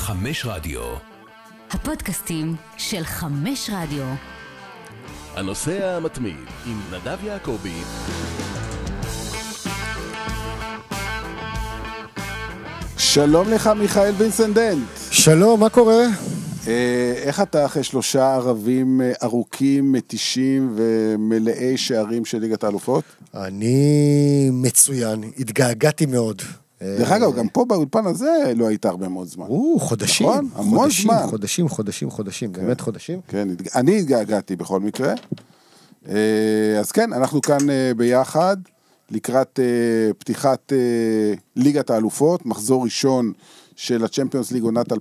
חמש רדיו. הפודקאסטים של חמש רדיו. הנושא המתמיד עם נדב יעקבי. שלום לך מיכאל וינסנדנט. שלום, מה קורה? איך אתה אחרי 3 ערבים ארוכים, מתישים ומלאי שערים של ליגת האלופות? אני מצוין, התגעגעתי מאוד. דרך אגב, גם פה באולפן הזה לא היית הרבה מאוד זמן. חודשים. נכון? המון זמן. חודשים, באמת חודשים. כן, אני התגעגעתי בכל מקרה. אז כן, אנחנו כאן ביחד, לקראת פתיחת ליגת האלופות, מחזור ראשון של הצ'מפיונס ליג עונת 2026-27.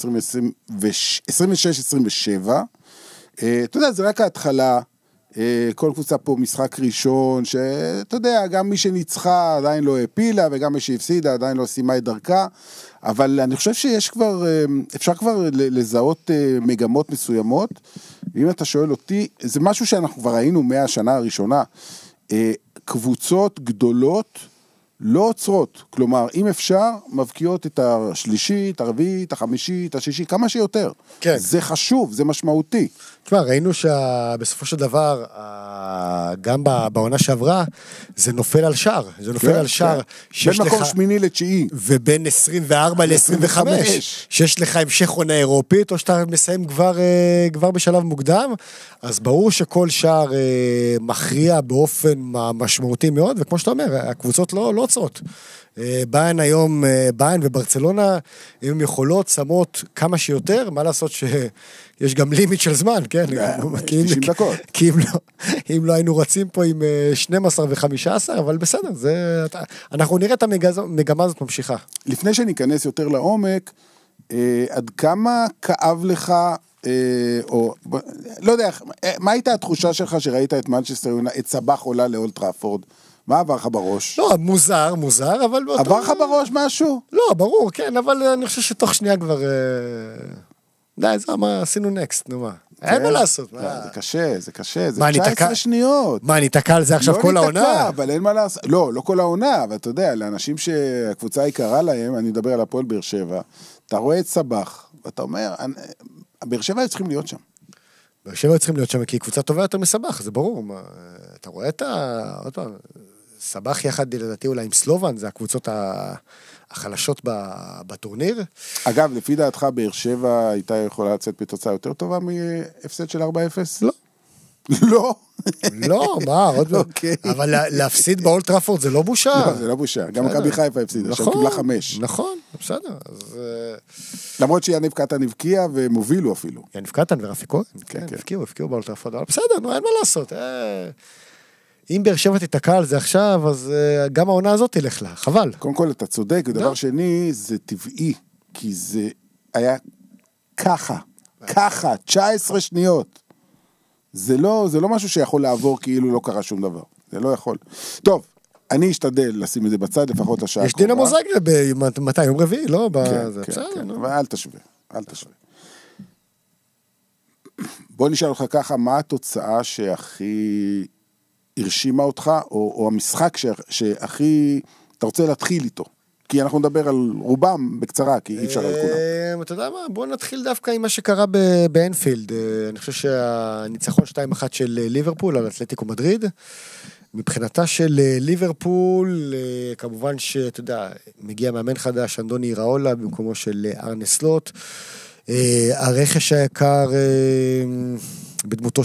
אתה יודע, זה רק ההתחלה, כל קבוצה פה משחק ראשון, שאתה יודע, גם מי שניצחה עדיין לא הפילה, וגם מי שהפסידה עדיין לא סיימה את דרכה, אבל אני חושב שיש כבר, אפשר כבר לזהות מגמות מסוימות, ואם אתה שואל אותי, זה משהו שאנחנו כבר ראינו מהשנה הראשונה, קבוצות גדולות, לא עוצרות, כלומר, אם אפשר, מבקיעות את השלישית, הרביעית, החמישית, השישית, כמה שיותר. כן. זה חשוב, זה משמעותי. תשמע, ראינו שבסופו של דבר, גם בעונה שעברה, זה נופל על שער. זה נופל על שער בין מקום 8 ל-9. ובין 24 ל-25, שיש לך המשך עונה אירופית, או שאתה מסיים כבר בשלב מוקדם, אז ברור שכל שער מכריע באופן משמעותי מאוד, וכמו שאתה אומר, הקבוצות לא עוצרות. ביין היום, ביין וברצלונה, הם יכולות, שמות כמה שיותר, מה לעשות שיש גם לימיט של זמן, כן? 90 דקות. כי אם לא היינו רצים פה עם 12 ו-15, אבל בסדר, אנחנו נראה את המגמה הזאת ממשיכה. לפני שניכנס יותר לעומק, עד כמה כאב לך, או לא יודע, מה הייתה התחושה שלך שראית את מנצ'סטר יונייטד, את סבח עולה לאולד טראפורד? מה עבר לך בראש? לא, מוזר, אבל... עבר לך בראש משהו? לא, ברור, כן, אבל אני חושב שתוך שנייה כבר... די, זה מה, עשינו נקסט, נו מה. אין מה לעשות. זה קשה, זה 19 שניות. מה, נתקע על זה עכשיו כל העונה? לא נתקע, אבל אין מה לעשות. לא כל העונה, אבל אתה יודע, לאנשים שהקבוצה יקרה להם, אני מדבר על הפועל באר שבע, אתה רואה את סבח, ואתה אומר, באר שבע היו צריכים להיות שם. באר שבע היו צריכים להיות שם, כי היא קבוצה טובה יותר מסבח, זה ברור. אתה רואה את עוד פעם, סבח יחד לדעתי אולי עם סלובן, זה הקבוצות החלשות בטורניר. אגב, לפי דעתך, באר שבע הייתה יכולה לצאת בתוצאה יותר טובה מהפסד של 4-0? לא. לא? לא, מה, עוד לא. אבל להפסיד באולד טראפורד זה לא בושה. לא, זה לא בושה. גם מכבי חיפה הפסידה, שם קיבלה 5. נכון, בסדר. למרות שיניב קטן הבקיע והם הובילו אפילו. יניב קטן ורפי כהן, כן, הבקיעו באולד טראפורד, אבל בסדר, נו, אין מה לעשות. אם באר שבע תתקע על זה עכשיו, אז גם העונה הזאת תלך לה, חבל. קודם כל אתה צודק, ודבר שני, זה טבעי, כי זה היה ככה, 19 שניות. זה לא משהו שיכול לעבור כאילו לא קרה שום דבר. זה לא יכול. טוב, אני אשתדל לשים את זה בצד, לפחות לשעה הקרובה. יש דינמו זאגרב מתי? יום רביעי, לא? כן, אבל אל תשווה. בוא נשאל אותך ככה, מה התוצאה שהכי הרשימה אותך, או המשחק שהכי אתה רוצה להתחיל איתו? כי אנחנו נדבר על רובם בקצרה, כי אי אפשר על כולם. אתה יודע מה? בוא נתחיל דווקא עם מה שקרה באנפילד. אני חושב שהניצחון 2-1 של ליברפול על אתלטיקו מדריד, מבחינתה של ליברפול, כמובן שאתה יודע, מגיע מאמן חדש, אנדוני ראולה, במקומו של ארנה סלוט, הרכש היקר בדמותו